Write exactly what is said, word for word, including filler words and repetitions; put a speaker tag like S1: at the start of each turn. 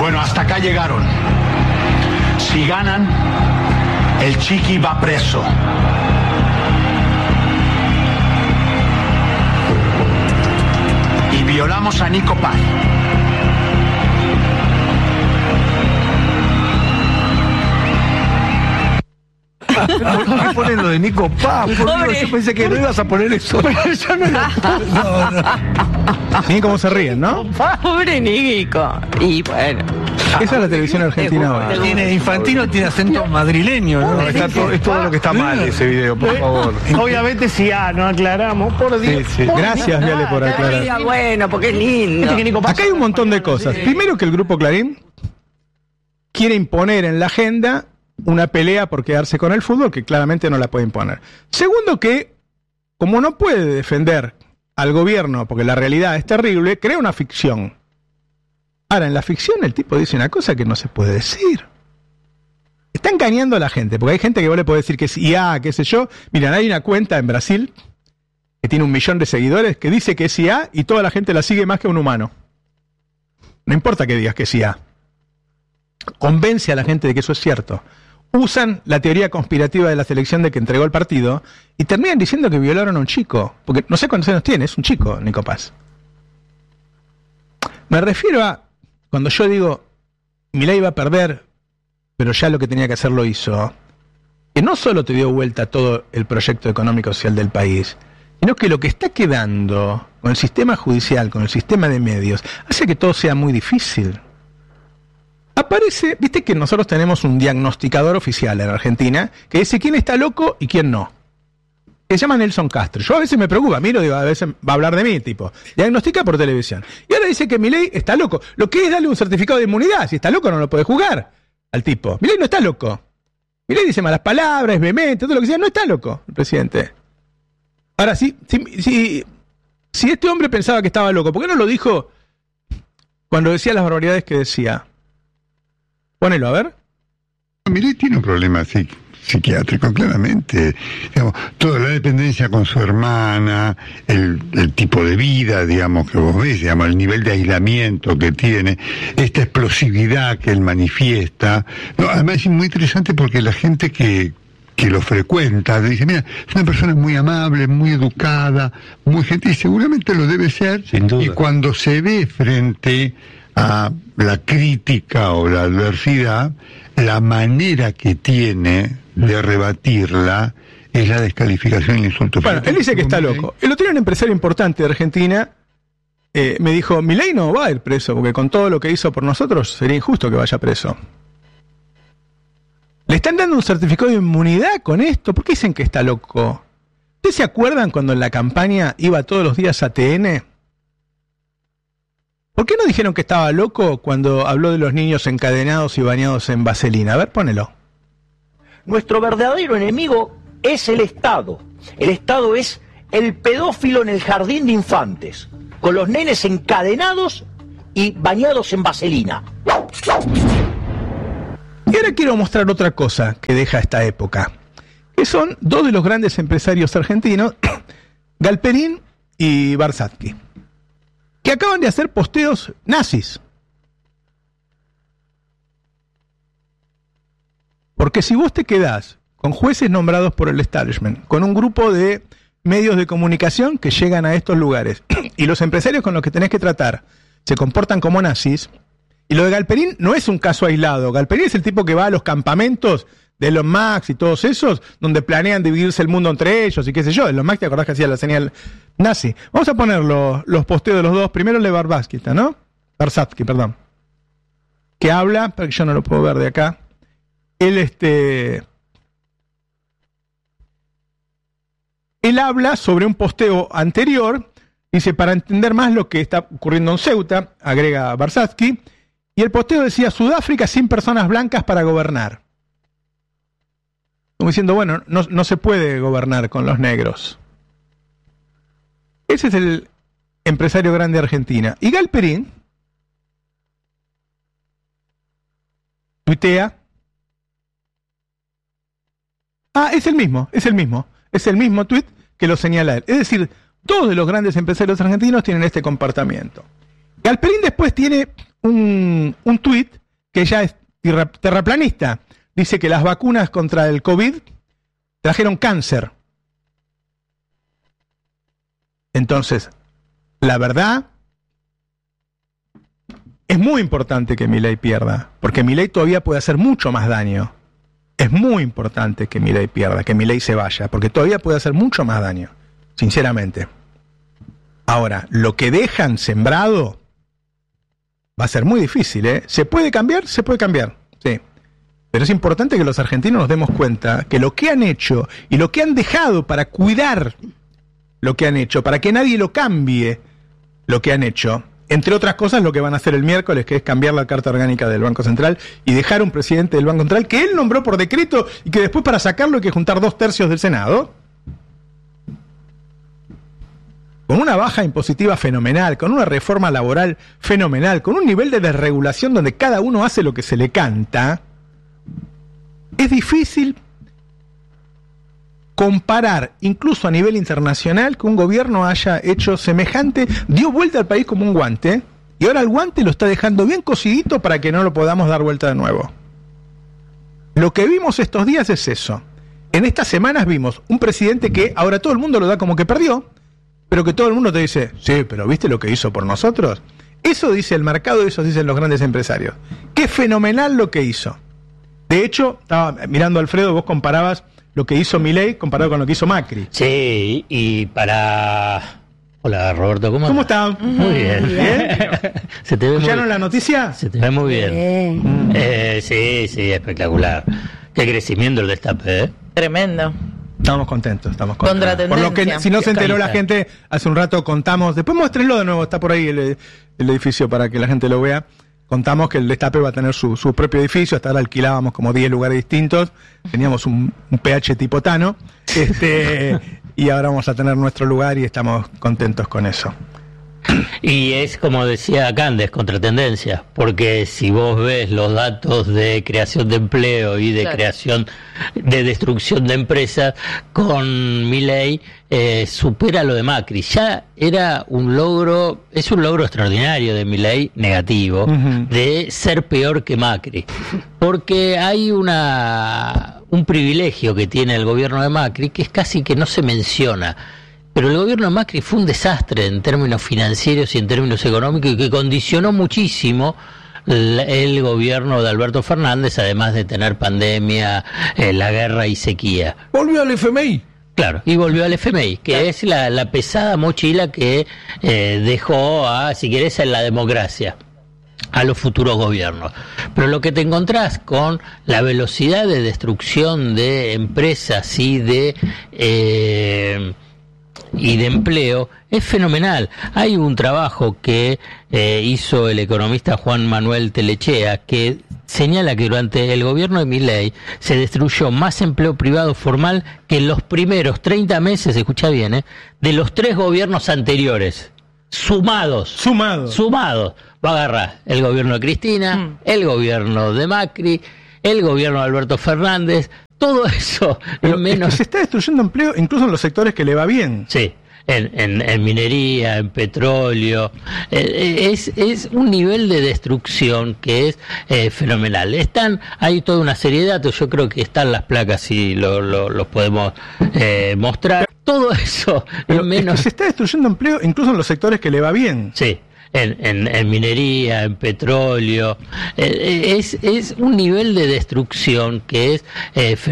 S1: Bueno, hasta acá llegaron. Si ganan, el Chiqui va preso. Y violamos a Nico Paz.
S2: ¿Por qué ponen lo de Nico Paz? Yo pensé que no ibas a poner eso. Yo no, no, no. Miren cómo se ríen, ¿no?
S3: Pobre Nico. Y bueno.
S2: Esa es la televisión argentina hoy.
S4: Tiene Infantino, tiene acento madrileño, ¿no?
S2: Está todo, es todo lo que está mal ese video, por favor.
S5: Obviamente sí, ah, no aclaramos, por Dios.
S2: Sí, sí. Gracias, Viale, por aclarar.
S3: Bueno, porque es lindo.
S2: Acá hay un montón de cosas. Primero que el Grupo Clarín quiere imponer en la agenda una pelea por quedarse con el fútbol, que claramente no la puede imponer. Segundo que, como no puede defender al gobierno, porque la realidad es terrible, crea una ficción. Ahora, en la ficción el tipo dice una cosa que no se puede decir. Está engañando a la gente, porque hay gente que vos le podés decir que es I A, qué sé yo. Miren, hay una cuenta en Brasil que tiene un millón de seguidores que dice que es I A y toda la gente la sigue más que un humano. No importa que digas que es I A. Convence a la gente de que eso es cierto. Usan la teoría conspirativa de la selección de que entregó el partido y terminan diciendo que violaron a un chico. Porque no sé cuántos años tiene, es un chico, Nico Paz. Me refiero a, cuando yo digo, Milei iba a perder, pero ya lo que tenía que hacer lo hizo, que no solo te dio vuelta todo el proyecto económico social del país, sino que lo que está quedando con el sistema judicial, con el sistema de medios, hace que todo sea muy difícil. Aparece, viste que nosotros tenemos un diagnosticador oficial en Argentina que dice quién está loco y quién no. Que se llama Nelson Castro. Yo a veces me preocupa, miro, digo, a veces va a hablar de mí, tipo, diagnostica por televisión. Y ahora dice que Milei está loco. Lo que es darle un certificado de inmunidad. Si está loco no lo puede jugar al tipo. Milei no está loco. Milei dice malas palabras, es vehemente, todo lo que sea. No está loco el presidente. Ahora, si, si, si, si este hombre pensaba que estaba loco, ¿por qué no lo dijo cuando decía las barbaridades que decía? Ponelo, a ver.
S6: Milei tiene un problema psiqui- psiquiátrico, claramente. Digamos, toda la dependencia con su hermana, el, el tipo de vida, digamos, que vos ves, digamos, el nivel de aislamiento que tiene, esta explosividad que él manifiesta. No, además es muy interesante porque la gente que, que lo frecuenta dice, mira, es una persona muy amable, muy educada, muy gentil, y seguramente lo debe ser.
S4: Sin duda.
S6: Y cuando se ve frente a la crítica o la adversidad, la manera que tiene de rebatirla es la descalificación y el insulto.
S2: Bueno, él dice que está loco. El otro día un empresario importante de Argentina eh, me dijo, Milei no va a ir preso, porque con todo lo que hizo por nosotros sería injusto que vaya preso. ¿Le están dando un certificado de inmunidad con esto? ¿Por qué dicen que está loco? ¿Ustedes se acuerdan cuando en la campaña iba todos los días a T N? ¿Por qué no dijeron que estaba loco cuando habló de los niños encadenados y bañados en vaselina? A ver, ponelo.
S7: Nuestro verdadero enemigo es el Estado. El Estado es el pedófilo en el jardín de infantes, con los nenes encadenados y bañados en vaselina.
S2: Y ahora quiero mostrar otra cosa que deja esta época, que son dos de los grandes empresarios argentinos, Galperín y Barsatsky, que acaban de hacer posteos nazis. Porque si vos te quedás con jueces nombrados por el establishment, con un grupo de medios de comunicación que llegan a estos lugares, y los empresarios con los que tenés que tratar se comportan como nazis, y lo de Galperín no es un caso aislado. Galperín es el tipo que va a los campamentos de Elon Musk y todos esos, donde planean dividirse el mundo entre ellos y qué sé yo. Elon Musk, ¿te acordás que hacía la señal nazi? Vamos a poner los, los posteos de los dos. Primero el de Barbatsky, ¿no? Barsatsky, perdón. Que habla, pero yo no lo puedo ver de acá. Él, este... Él habla sobre un posteo anterior. Dice, para entender más lo que está ocurriendo en Ceuta, agrega Barsatsky, y el posteo decía, Sudáfrica sin personas blancas para gobernar. Como diciendo, bueno, no, no se puede gobernar con los negros. Ese es el empresario grande de Argentina. Y Galperín tuitea. Ah, es el mismo, es el mismo. Es el mismo tuit que lo señala él. Es decir, dos de los grandes empresarios argentinos tienen este comportamiento. Galperín después tiene un, un tuit que ella es terra- terraplanista. Dice que las vacunas contra el COVID trajeron cáncer. Entonces, la verdad, es muy importante que Milei pierda, porque Milei todavía puede hacer mucho más daño. Es muy importante que Milei pierda, que Milei se vaya, porque todavía puede hacer mucho más daño, sinceramente. Ahora, lo que dejan sembrado va a ser muy difícil, ¿eh? ¿Se puede cambiar? Se puede cambiar, sí. Pero es importante que los argentinos nos demos cuenta que lo que han hecho y lo que han dejado para cuidar lo que han hecho, para que nadie lo cambie lo que han hecho, entre otras cosas lo que van a hacer el miércoles, que es cambiar la Carta Orgánica del Banco Central y dejar un presidente del Banco Central que él nombró por decreto y que después para sacarlo hay que juntar dos tercios del Senado, con una baja impositiva fenomenal, con una reforma laboral fenomenal, con un nivel de desregulación donde cada uno hace lo que se le canta. Es difícil comparar, incluso a nivel internacional, que un gobierno haya hecho semejante, dio vuelta al país como un guante, y ahora el guante lo está dejando bien cocidito para que no lo podamos dar vuelta de nuevo. Lo que vimos estos días es eso. En estas semanas vimos un presidente que ahora todo el mundo lo da como que perdió, pero que todo el mundo te dice, sí, pero ¿viste lo que hizo por nosotros? Eso dice el mercado y eso dicen los grandes empresarios. Qué fenomenal lo que hizo. De hecho, estaba mirando a Alfredo, vos comparabas lo que hizo Milei comparado con lo que hizo Macri.
S8: Sí, y para... Hola, Roberto, ¿cómo,
S2: ¿Cómo está?
S8: Muy bien.
S2: ¿Bien?
S8: ¿Se te ve muy
S2: ¿Escucharon
S8: bien?
S2: la noticia?
S8: Se te ve muy bien.
S3: Bien.
S8: Eh, sí, sí, espectacular. Qué crecimiento el destape, ¿eh?
S3: Tremendo.
S2: Estamos contentos, estamos contentos.
S3: Contra
S2: Por lo que,
S3: tendencia.
S2: si no se enteró la
S8: Calidad.
S2: gente, hace un rato contamos, después muéstrenlo de nuevo, está por ahí el, el edificio para que la gente lo vea. Contamos que el Destape va a tener su, su propio edificio, hasta ahora alquilábamos como diez lugares distintos, teníamos un, un P H tipo Tano, este, y ahora vamos a tener nuestro lugar y estamos contentos con eso.
S8: Y es como decía Candes, contratendencia, porque si vos ves los datos de creación de empleo y de
S3: Claro.
S8: creación de destrucción de empresas, con Milei eh, supera lo de Macri. Ya era un logro, es un logro extraordinario de Milei, negativo,
S2: Ujú.
S8: de ser peor que Macri, porque hay una un privilegio que tiene el gobierno de Macri que es casi que no se menciona. Pero el gobierno de Macri fue un desastre en términos financieros y en términos económicos y que condicionó muchísimo el, el gobierno de Alberto Fernández, además de tener pandemia, eh, la guerra y sequía.
S4: Volvió al F M I.
S8: Claro, y volvió al F M I, que es la, la pesada mochila que eh, dejó a, si querés, en la democracia, a los futuros gobiernos. Pero lo que te encontrás con la velocidad de destrucción de empresas y de... Eh, y de empleo es fenomenal. Hay un trabajo que eh, hizo el economista Juan Manuel Telechea que señala que durante el gobierno de Milei se destruyó más empleo privado formal que en los primeros treinta meses, escucha bien, eh, de los tres gobiernos anteriores, sumados.
S2: Sumado.
S8: Sumados. Va a agarrar el gobierno de Cristina,
S3: Mm.
S8: el gobierno de Macri, el gobierno de Alberto Fernández, todo eso
S2: Pero
S8: en
S2: es que
S8: menos...
S2: se está destruyendo empleo incluso en los sectores que le va bien.
S8: Sí, en, en, en minería, en petróleo. Eh, es, es un nivel de destrucción que es eh, fenomenal. Están, hay toda una serie de datos, yo creo que están las placas y lo, lo, los podemos eh, mostrar. Todo eso
S2: Pero
S8: en
S2: es que
S8: menos...
S2: se está destruyendo empleo incluso en los sectores que le va bien.
S8: Sí. En, en, en minería, en petróleo, eh, es, es un nivel de destrucción que es eh,